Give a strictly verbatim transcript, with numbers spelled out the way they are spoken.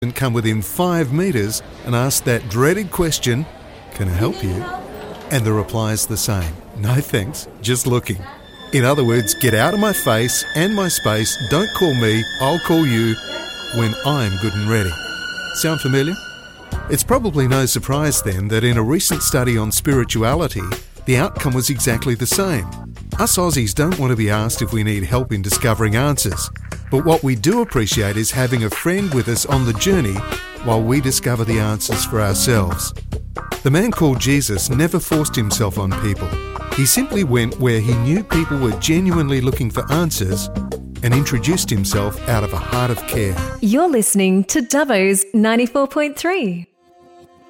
and come within five metres and ask that dreaded question, "Can I help you?" And the reply is the same, "No thanks, just looking." In other words, get out of my face and my space, don't call me, I'll call you when I'm good and ready. Sound familiar? It's probably no surprise then that in a recent study on spirituality, the outcome was exactly the same. Us Aussies don't want to be asked if we need help in discovering answers, but what we do appreciate is having a friend with us on the journey while we discover the answers for ourselves. The man called Jesus never forced himself on people. He simply went where he knew people were genuinely looking for answers and introduced himself out of a heart of care. You're listening to Dubbo's ninety-four point three.